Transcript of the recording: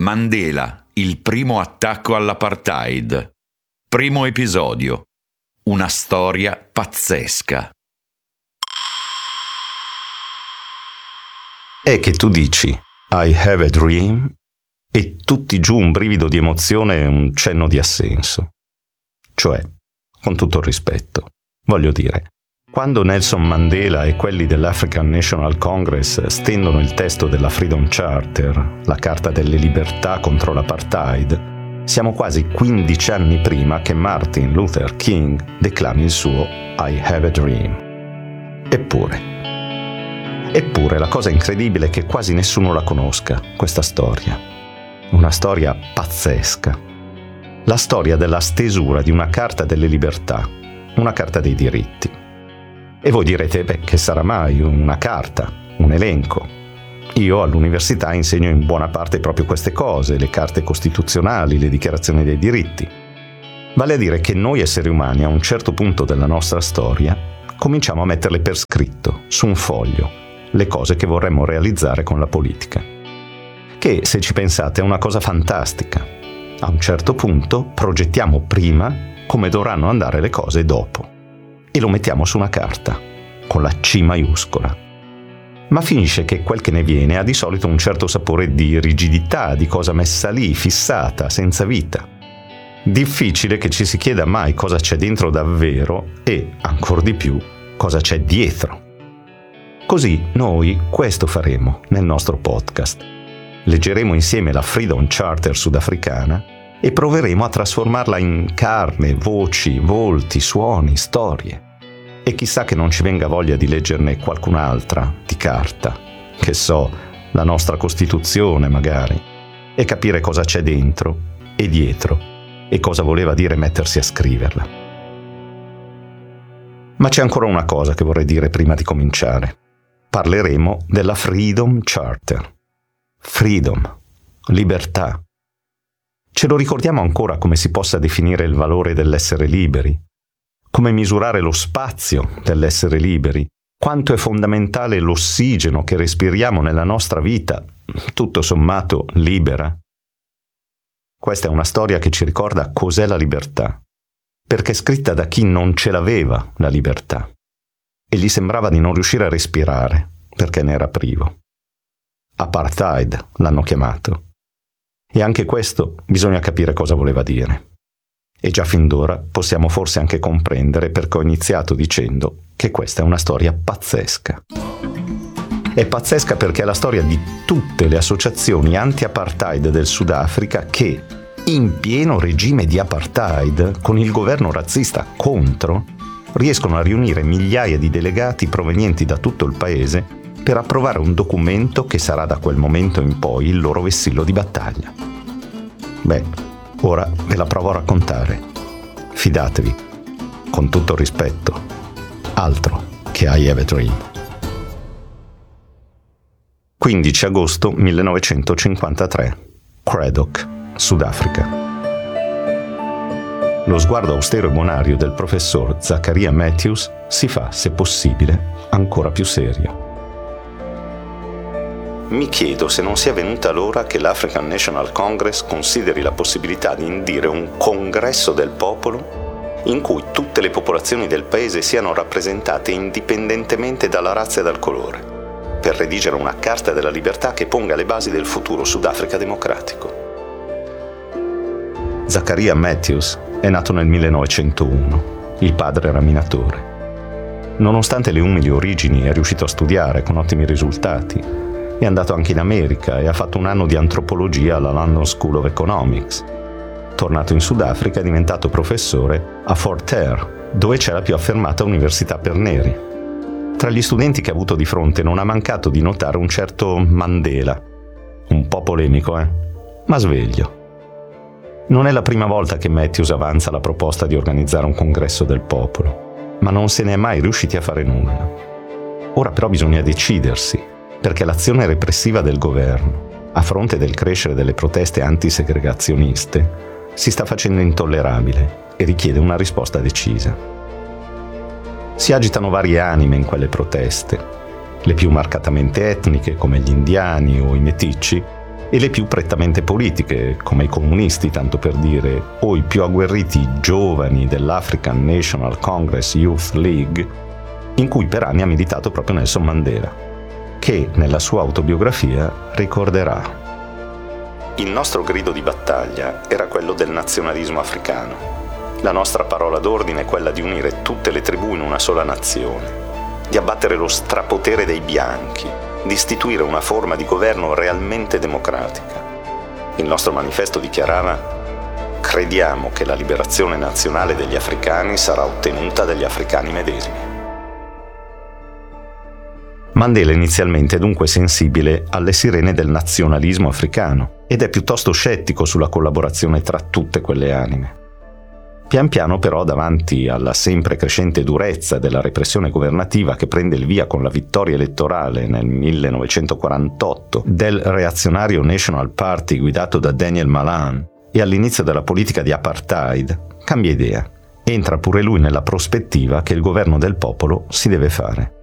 Mandela, il primo attacco all'apartheid. Primo episodio. Una storia pazzesca. È che tu dici I have a dream e tutti giù un brivido di emozione e un cenno di assenso. Cioè, con tutto il rispetto, voglio dire, quando Nelson Mandela e quelli dell'African National Congress stendono il testo della Freedom Charter, la Carta delle Libertà contro l'apartheid, siamo quasi 15 anni prima che Martin Luther King declami il suo I have a dream. Eppure la cosa incredibile è che quasi nessuno la conosca, questa storia. Una storia pazzesca. La storia della stesura di una Carta delle Libertà, una Carta dei diritti. E voi direte, che sarà mai una carta, un elenco? Io all'università insegno in buona parte proprio queste cose, le carte costituzionali, le dichiarazioni dei diritti. Vale a dire che noi esseri umani a un certo punto della nostra storia cominciamo a metterle per scritto, su un foglio, le cose che vorremmo realizzare con la politica. Che, se ci pensate, è una cosa fantastica. A un certo punto progettiamo prima come dovranno andare le cose dopo. E lo mettiamo su una carta, con la C maiuscola. Ma finisce che quel che ne viene ha di solito un certo sapore di rigidità, di cosa messa lì, fissata, senza vita. Difficile che ci si chieda mai cosa c'è dentro davvero e, ancor di più, cosa c'è dietro. Così noi questo faremo nel nostro podcast. Leggeremo insieme la Freedom Charter sudafricana e proveremo a trasformarla in carne, voci, volti, suoni, storie. E chissà che non ci venga voglia di leggerne qualcun'altra di carta, che so, la nostra Costituzione magari, e capire cosa c'è dentro e dietro e cosa voleva dire mettersi a scriverla. Ma c'è ancora una cosa che vorrei dire prima di cominciare. Parleremo della Freedom Charter. Freedom, libertà. Ce lo ricordiamo ancora come si possa definire il valore dell'essere liberi? Come misurare lo spazio dell'essere liberi? Quanto è fondamentale l'ossigeno che respiriamo nella nostra vita, tutto sommato libera? Questa è una storia che ci ricorda cos'è la libertà, perché è scritta da chi non ce l'aveva la libertà e gli sembrava di non riuscire a respirare perché ne era privo. Apartheid l'hanno chiamato. E anche questo bisogna capire cosa voleva dire. E già fin d'ora possiamo forse anche comprendere perché ho iniziato dicendo che questa è una storia pazzesca. È pazzesca perché è la storia di tutte le associazioni anti-apartheid del Sudafrica che, in pieno regime di apartheid, con il governo razzista contro, riescono a riunire migliaia di delegati provenienti da tutto il paese per approvare un documento che sarà da quel momento in poi il loro vessillo di battaglia. Ora ve la provo a raccontare. Fidatevi, con tutto il rispetto, altro che I have a dream. 15 agosto 1953, Cradock, Sudafrica. Lo sguardo austero e bonario del professor Zachariah Matthews si fa, se possibile, ancora più serio. Mi chiedo se non sia venuta l'ora che l'African National Congress consideri la possibilità di indire un congresso del popolo in cui tutte le popolazioni del paese siano rappresentate indipendentemente dalla razza e dal colore, per redigere una Carta della Libertà che ponga le basi del futuro Sudafrica democratico. Zachariah Matthews è nato nel 1901. Il padre era minatore. Nonostante le umili origini è riuscito a studiare con ottimi risultati. È andato anche in America e ha fatto un anno di antropologia alla London School of Economics. Tornato in Sudafrica è diventato professore a Fort Hare, dove c'è la più affermata università per neri. Tra gli studenti che ha avuto di fronte non ha mancato di notare un certo Mandela. Un po' polemico, ma sveglio. Non è la prima volta che Matthews avanza la proposta di organizzare un congresso del popolo, ma non se ne è mai riusciti a fare nulla. Ora però bisogna decidersi, perché l'azione repressiva del governo, a fronte del crescere delle proteste antisegregazioniste, si sta facendo intollerabile e richiede una risposta decisa. Si agitano varie anime in quelle proteste, le più marcatamente etniche come gli indiani o i meticci, e le più prettamente politiche, come i comunisti, tanto per dire, o i più agguerriti giovani dell'African National Congress Youth League, in cui per anni ha militato proprio Nelson Mandela, che nella sua autobiografia ricorderà: il nostro grido di battaglia era quello del nazionalismo africano. La nostra parola d'ordine è quella di unire tutte le tribù in una sola nazione, di abbattere lo strapotere dei bianchi, di istituire una forma di governo realmente democratica. Il nostro manifesto dichiarava: crediamo che la liberazione nazionale degli africani sarà ottenuta dagli africani medesimi. Mandela inizialmente è dunque sensibile alle sirene del nazionalismo africano ed è piuttosto scettico sulla collaborazione tra tutte quelle anime. Pian piano però, davanti alla sempre crescente durezza della repressione governativa che prende il via con la vittoria elettorale nel 1948 del reazionario National Party guidato da Daniel Malan e all'inizio della politica di apartheid, cambia idea. Entra pure lui nella prospettiva che il governo del popolo si deve fare.